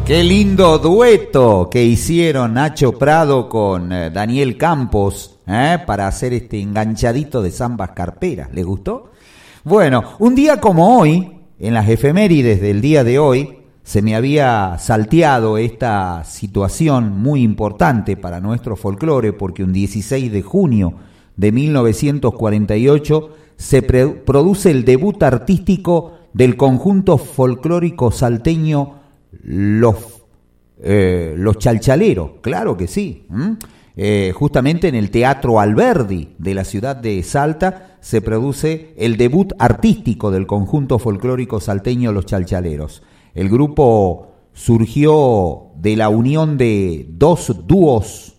Qué lindo dueto que hicieron Nacho Prado con Daniel Campos para hacer este enganchadito de zambas carperas. ¿Les gustó? Bueno, un día como hoy, en las efemérides del día de hoy, se me había salteado esta situación muy importante para nuestro folclore, porque un 16 de junio de 1948 se produce el debut artístico del conjunto folclórico salteño Los Chalchaleros, claro que sí. Justamente en el Teatro Alberdi de la ciudad de Salta se produce el debut artístico del conjunto folclórico salteño Los Chalchaleros. El grupo surgió de la unión de dos dúos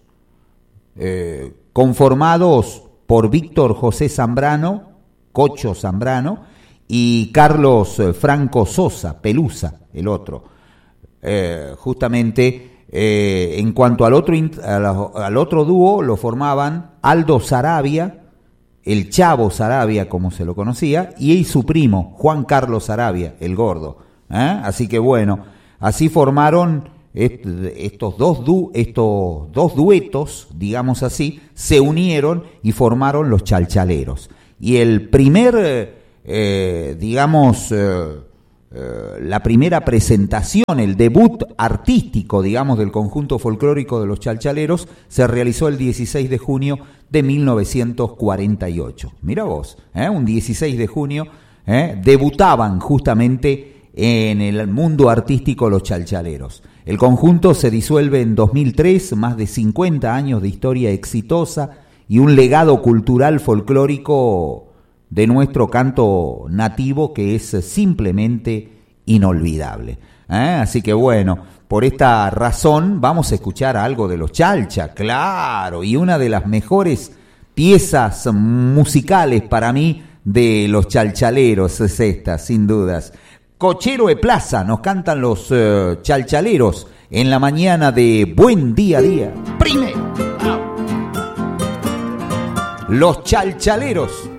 conformados por Víctor José Zambrano, Cocho Zambrano, y Carlos Franco Sosa, Pelusa, el otro. Justamente en cuanto al otro dúo lo formaban Aldo Sarabia, el Chavo Sarabia como se lo conocía, y su primo Juan Carlos Sarabia, el Gordo. Así que bueno, así formaron estos dos duetos, digamos así, se unieron y formaron los Chalchaleros. Y el primer, la primera presentación, el debut artístico, digamos, del conjunto folclórico de los Chalchaleros se realizó el 16 de junio de 1948. Mira vos, un 16 de junio debutaban justamente en el mundo artístico los Chalchaleros. El conjunto se disuelve en 2003, más de 50 años de historia exitosa y un legado cultural folclórico de nuestro canto nativo que es simplemente inolvidable. Así que bueno, por esta razón vamos a escuchar algo de los Chalcha, claro, y una de las mejores piezas musicales para mí de los Chalchaleros es esta, sin dudas. Cochero de Plaza, nos cantan los Chalchaleros en la mañana de Buen Día a Día. Primero, los Chalchaleros.